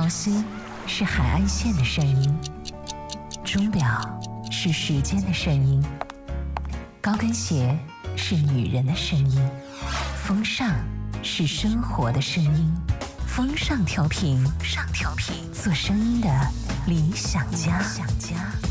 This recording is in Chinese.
潮汐是海岸线的声音，钟表是时间的声音，高跟鞋是女人的声音，风尚是生活的声音。风尚调频，做声音的理想家。